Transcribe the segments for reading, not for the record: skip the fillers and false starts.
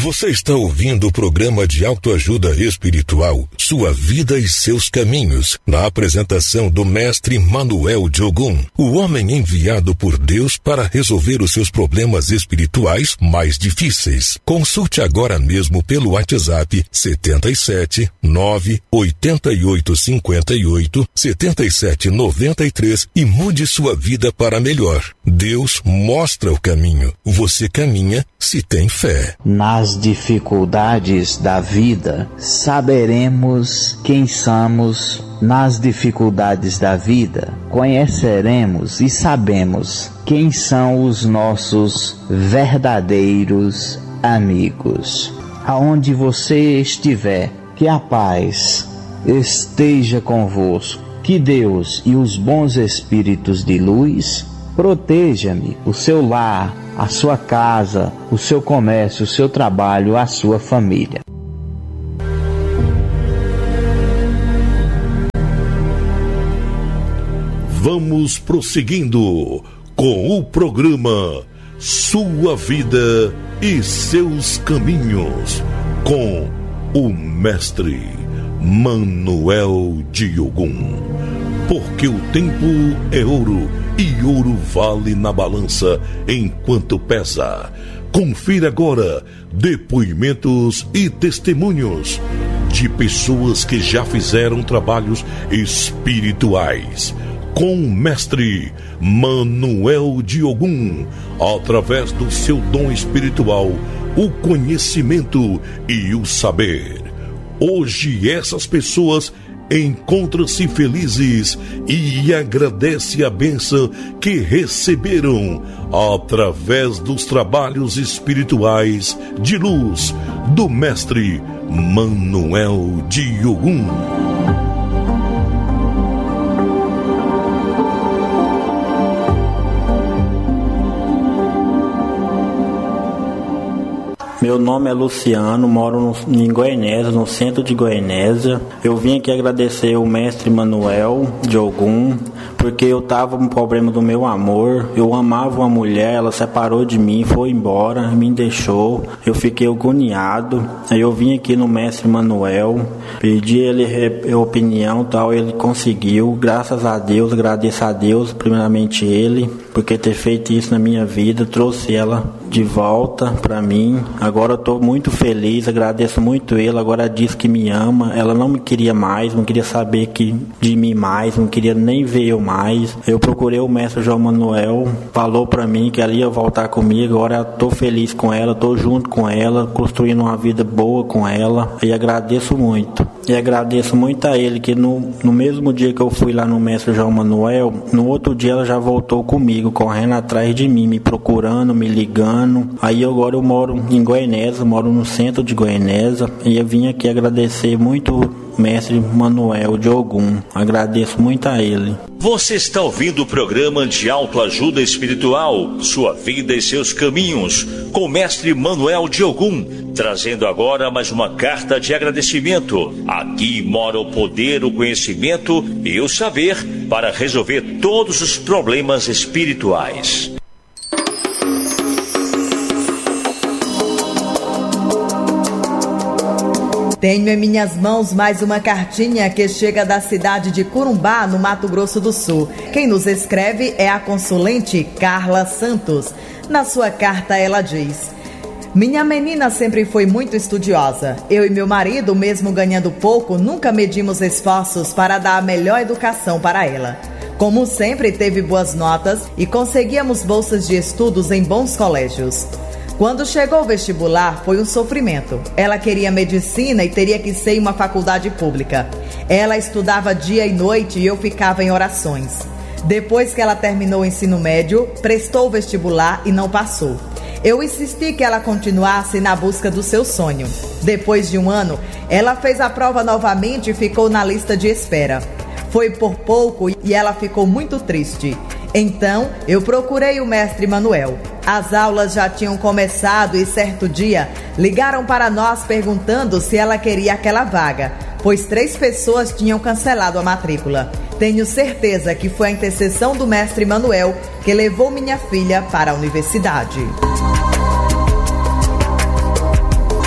Você está ouvindo o programa de autoajuda espiritual, Sua Vida e Seus Caminhos, na apresentação do mestre Manuel de Ogum, o homem enviado por Deus para resolver os seus problemas espirituais mais difíceis. Consulte agora mesmo pelo WhatsApp 77 988 58 77 93 e mude sua vida para melhor. Deus mostra o caminho. Você caminha se tem fé. Nas dificuldades da vida, saberemos quem somos. Nas dificuldades da vida, conheceremos e sabemos quem são os nossos verdadeiros amigos. Aonde você estiver, que a paz esteja convosco. Que Deus e os bons espíritos de luz proteja-me, o seu lar, a sua casa, o seu comércio, o seu trabalho, a sua família. Vamos prosseguindo com o programa Sua Vida e Seus Caminhos, com o mestre Manuel de Ogum. Porque o tempo é ouro e ouro vale na balança enquanto pesa. Confira agora depoimentos e testemunhos de pessoas que já fizeram trabalhos espirituais com o mestre Manuel de Ogum, através do seu dom espiritual, o conhecimento e o saber. Hoje essas pessoas encontram-se felizes e agradecem a bênção que receberam através dos trabalhos espirituais de luz do mestre Manuel de Ogum. Meu nome é Luciano, moro em Goianésia, no centro de Goianésia. Eu vim aqui agradecer o mestre Manuel de Ogum, porque eu estava com um problema do meu amor. Eu amava uma mulher, ela separou de mim, foi embora, me deixou. Eu fiquei agoniado. Aí eu vim aqui no mestre Manuel, pedi ele opinião, tal, ele conseguiu. Graças a Deus, agradeço a Deus, primeiramente ele, porque ter feito isso na minha vida, trouxe ela de volta para mim. Agora eu estou muito feliz, agradeço muito ele. Agora diz que me ama. Ela não me queria mais, não queria saber de mim mais, não queria nem ver eu mais. Eu procurei o mestre João Manuel, falou para mim que ela ia voltar comigo. Agora estou feliz com ela, estou junto com ela, construindo uma vida boa com ela, e agradeço muito. E agradeço muito a ele, que no mesmo dia que eu fui lá no mestre João Manuel, no outro dia ela já voltou comigo, correndo atrás de mim, me procurando, me ligando. Aí agora eu moro em Goianésia, moro no centro de Goianésia, e eu vim aqui agradecer muito o mestre Manuel de Ogum. Agradeço muito a ele. Você está ouvindo o programa de autoajuda espiritual, Sua Vida e Seus Caminhos, com o mestre Manuel de Ogum, trazendo agora mais uma carta de agradecimento. Aqui mora o poder, o conhecimento e o saber para resolver todos os problemas espirituais. Tenho em minhas mãos mais uma cartinha que chega da cidade de Corumbá, no Mato Grosso do Sul. Quem nos escreve é a consulente Carla Santos. Na sua carta ela diz: minha menina sempre foi muito estudiosa. Eu e meu marido, mesmo ganhando pouco, nunca medimos esforços para dar a melhor educação para ela. Como sempre, teve boas notas e conseguíamos bolsas de estudos em bons colégios. Quando chegou o vestibular, foi um sofrimento. Ela queria medicina e teria que ser em uma faculdade pública. Ela estudava dia e noite e eu ficava em orações. Depois que ela terminou o ensino médio, prestou o vestibular e não passou. Eu insisti que ela continuasse na busca do seu sonho. Depois de um ano, ela fez a prova novamente e ficou na lista de espera. Foi por pouco e ela ficou muito triste. Então, eu procurei o mestre Manuel. As aulas já tinham começado e certo dia ligaram para nós perguntando se ela queria aquela vaga, pois 3 pessoas tinham cancelado a matrícula. Tenho certeza que foi a intercessão do mestre Manuel que levou minha filha para a universidade.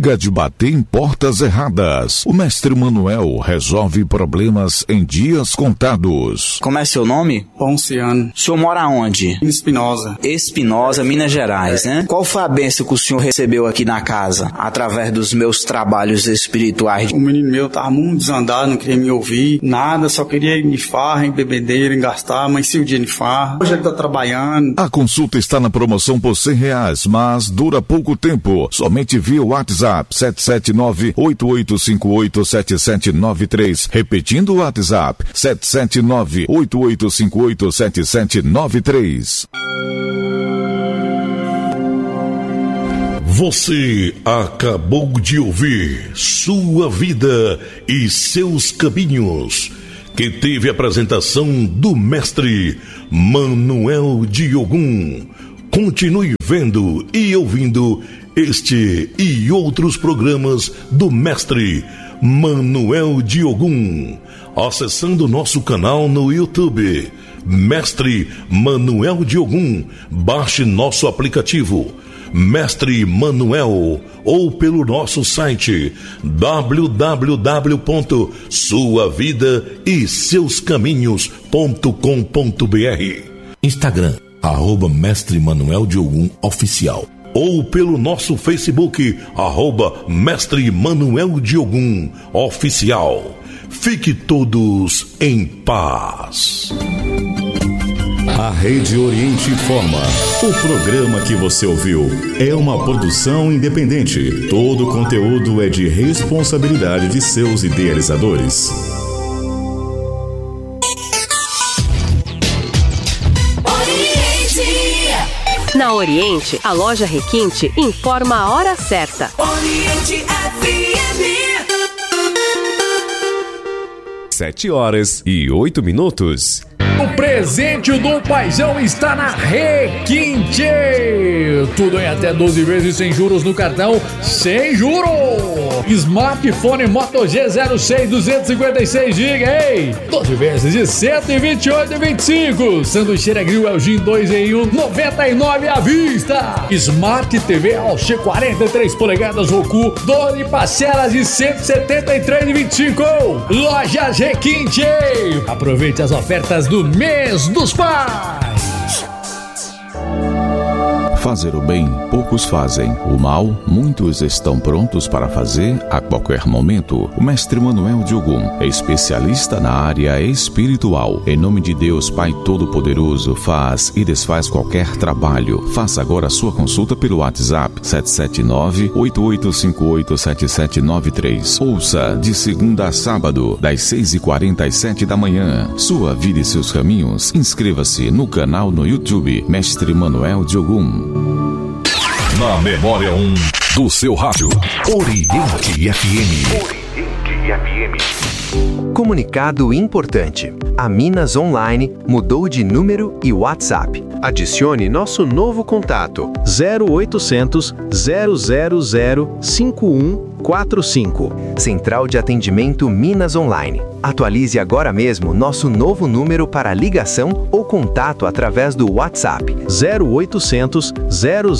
Chega de bater em portas erradas. O mestre Manuel resolve problemas em dias contados. Como é seu nome? Ponciano. O senhor mora onde? Espinosa. Espinosa, Minas Gerais, né? Qual foi a bênção que o senhor recebeu aqui na casa, através dos meus trabalhos espirituais? O menino meu tava muito desandado, não queria me ouvir, nada, só queria ir em farra, em bebedeira, em gastar, mas se o dia em farra. Hoje ele tá trabalhando. A consulta está na promoção por R$100, mas dura pouco tempo. Somente via WhatsApp 779-8858-7793. Repetindo o WhatsApp 779-8858-7793. Você acabou de ouvir Sua Vida e Seus Caminhos, que teve a apresentação do mestre Manuel Diogum. Continue vendo e ouvindo este e outros programas do mestre Manuel Diogum, acessando nosso canal no YouTube, Mestre Manuel Diogum. Baixe nosso aplicativo Mestre Manuel, ou pelo nosso site www.suavidaeseuscaminhos.com.br. Instagram, @Mestre Manuel Diogum Oficial, ou pelo nosso Facebook, @Mestre Manuel Diogum Oficial. Fique todos em paz. A Rede Oriente informa. O programa que você ouviu é uma produção independente. Todo o conteúdo é de responsabilidade de seus idealizadores. Na Oriente, a loja Requinte informa a hora certa. Oriente FM. 7h08. O presente do paizão está na Requinte. Tudo em até 12 vezes sem juros no cartão, sem juros. Smartphone Moto G06 256GB, ei, 12 vezes de R$ 128,25. Sanduicheira Grill Elgin 2 em 1, R$ 99 à vista. Smart TV AOC 43 polegadas Roku, 12 parcelas de R$ 173,25. Lojas Requinte. Aproveite as ofertas do mês dos pais. Fazer o bem, poucos fazem. O mal, muitos estão prontos para fazer a qualquer momento. O mestre Manuel Diogum é especialista na área espiritual. Em nome de Deus, Pai Todo-Poderoso, faz e desfaz qualquer trabalho. Faça agora a sua consulta pelo WhatsApp 779-8858-7793. Ouça de segunda a sábado, das 6h47 da manhã. Sua vida e seus caminhos. Inscreva-se no canal no YouTube, Mestre Manuel Diogum. Na memória 1 do seu rádio, Oriente FM. Comunicado importante. A Minas Online mudou de número e WhatsApp. Adicione nosso novo contato 0800 000 5145. Central de Atendimento Minas Online. Atualize agora mesmo nosso novo número para ligação ou contato através do WhatsApp 0800 000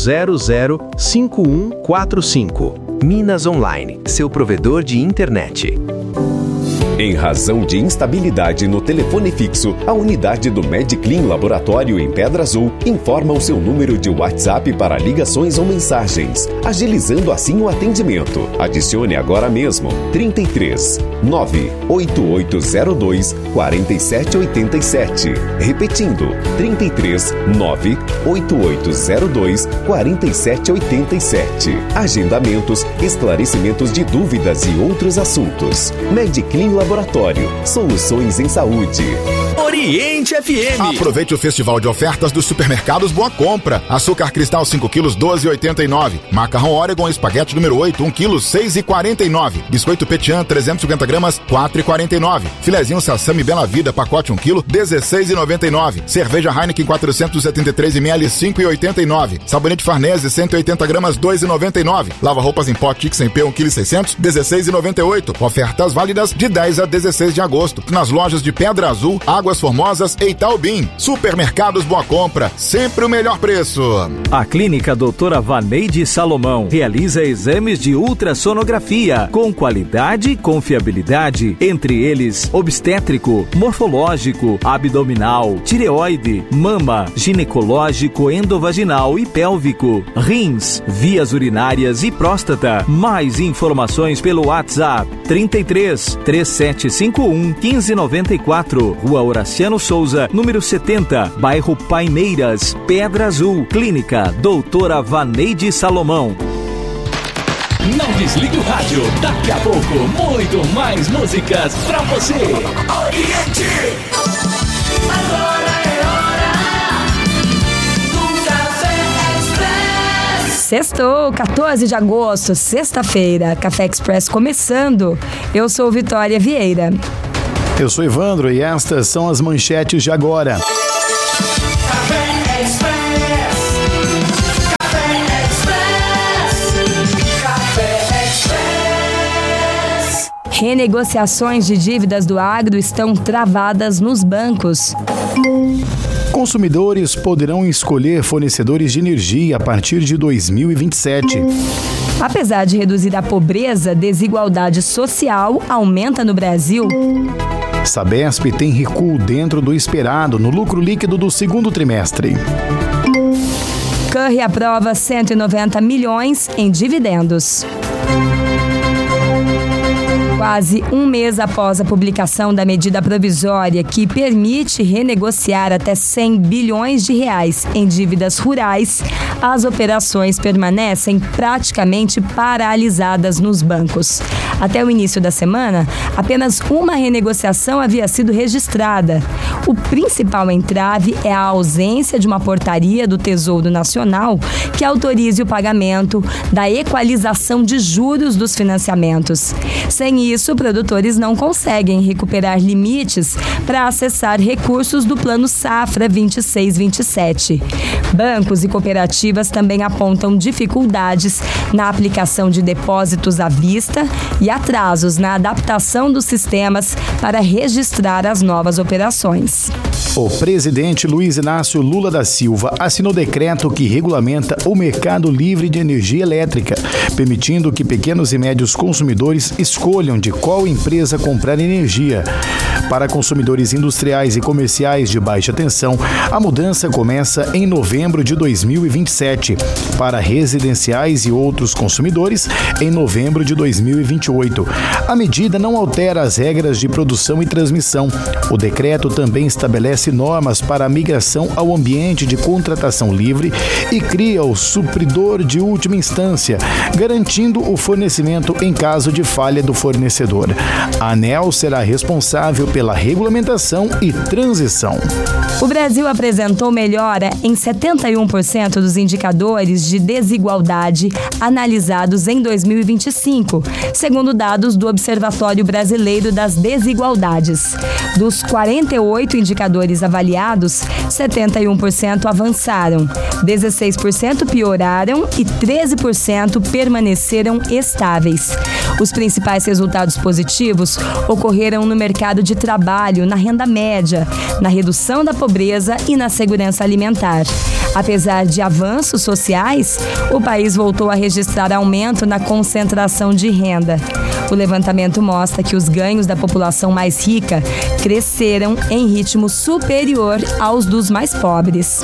5145. Minas Online, seu provedor de internet. Em razão de instabilidade no telefone fixo, a unidade do Mediclin Laboratório em Pedra Azul informa o seu número de WhatsApp para ligações ou mensagens, agilizando assim o atendimento. Adicione agora mesmo 33 98802 4787. Repetindo, 33 98802 4787. Agendamentos, esclarecimentos de dúvidas e outros assuntos. Mediclin Laboratório, soluções em saúde. Oriente FM. Aproveite o festival de ofertas dos supermercados Boa Compra. Açúcar cristal 5 quilos 12,89. Macarrão Oregon espaguete número 8 1 quilo 6,49. Biscoito Petian 350 gramas 4,49. Filezinho Sassami Bela Vida pacote 1 quilo 16,99. Cerveja Heineken 473 ml 5,89. Sabonete Farnese 180 gramas 2,99. Lava roupas em pó Tix em P 1 quilo 600 16,98. Ofertas válidas de 10 10 a 16 de agosto, nas lojas de Pedra Azul, Águas Formosas e Itaubim. Supermercados Boa Compra, sempre o melhor preço. A Clínica Doutora Vaneide Salomão realiza exames de ultrassonografia com qualidade e confiabilidade, entre eles obstétrico, morfológico, abdominal, tireoide, mama, ginecológico, endovaginal e pélvico, rins, vias urinárias e próstata. Mais informações pelo WhatsApp 33 3751 1594, Rua Horaciano Souza, número 70, bairro Paineiras, Pedra Azul. Clínica Doutora Vaneide Salomão. Não desligue o rádio, daqui a pouco muito mais músicas pra você. Oriente. Agora é hora do Café Express. Sextou, 14 de agosto, sexta-feira, Café Express começando. Eu sou Vitória Vieira. Eu sou Evandro e estas são as manchetes de agora. Renegociações de dívidas do agro estão travadas nos bancos. Consumidores poderão escolher fornecedores de energia a partir de 2027. Apesar de reduzir a pobreza, desigualdade social aumenta no Brasil. Sabesp tem recuo dentro do esperado no lucro líquido do segundo trimestre. Curry aprova 190 milhões em dividendos. Quase um mês após a publicação da medida provisória que permite renegociar até 100 bilhões de reais em dívidas rurais, as operações permanecem praticamente paralisadas nos bancos. Até o início da semana, apenas uma renegociação havia sido registrada. O principal entrave é a ausência de uma portaria do Tesouro Nacional que autorize o pagamento da equalização de juros dos financiamentos. Sem isso, produtores não conseguem recuperar limites para acessar recursos do Plano Safra 26-27. Bancos e cooperativas também apontam dificuldades na aplicação de depósitos à vista e atrasos na adaptação dos sistemas para registrar as novas operações. O presidente Luiz Inácio Lula da Silva assinou decreto que regulamenta o mercado livre de energia elétrica, permitindo que pequenos e médios consumidores escolham de qual empresa comprar energia. Para consumidores industriais e comerciais de baixa tensão, a mudança começa em novembro de 2027. Para residenciais e outros consumidores, em novembro de 2028. A medida não altera as regras de produção e transmissão. O decreto também estabelece normas para a migração ao ambiente de contratação livre e cria o supridor de última instância, garantindo o fornecimento em caso de falha do fornecedor. A ANEEL será responsável pela regulamentação e transição. O Brasil apresentou melhora em 71% dos indicadores de desigualdade analisados em 2025, segundo dados do Observatório Brasileiro das Desigualdades. Dos 48 indicadores avaliados, 71% avançaram, 16% pioraram e 13% permaneceram estáveis. Os principais resultados positivos ocorreram no mercado de trabalho, na renda média, na redução da pobreza e na segurança alimentar. Apesar de avanços sociais, o país voltou a registrar aumento na concentração de renda. O levantamento mostra que os ganhos da população mais rica cresceram em ritmo superior aos dos mais pobres.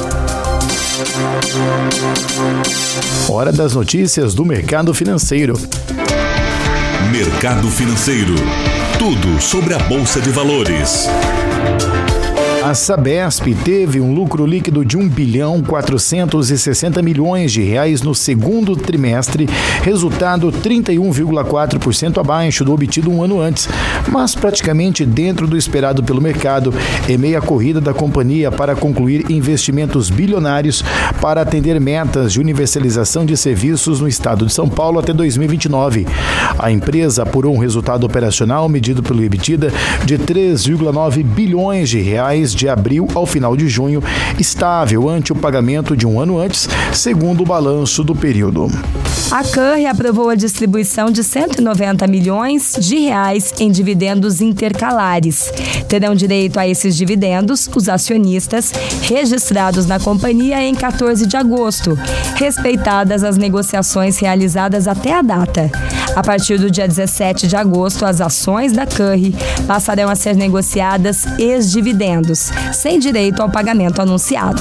Hora das notícias do mercado financeiro. Mercado financeiro. Tudo sobre a Bolsa de Valores. A Sabesp teve um lucro líquido de 1.460 bilhões de reais no segundo trimestre, resultado 31,4% abaixo do obtido um ano antes, mas praticamente dentro do esperado pelo mercado, em meio à corrida da companhia para concluir investimentos bilionários para atender metas de universalização de serviços no estado de São Paulo até 2029. A empresa apurou um resultado operacional medido pelo EBITDA de 3,9 bilhões de reais de abril ao final de junho, estável ante o pagamento de um ano antes, segundo o balanço do período. A Curry aprovou a distribuição de 190 milhões de reais em dividendos intercalares. Terão direito a esses dividendos os acionistas registrados na companhia em 14 de agosto, respeitadas as negociações realizadas até a data. A partir do dia 17 de agosto, as ações da Curry passarão a ser negociadas ex-dividendos, sem direito ao pagamento anunciado.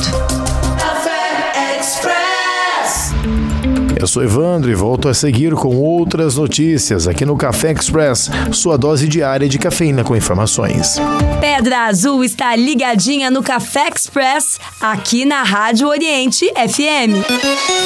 Eu sou Evandro e volto a seguir com outras notícias aqui no Café Express, sua dose diária de cafeína com informações. Pedra Azul está ligadinha no Café Express, aqui na Rádio Oriente FM.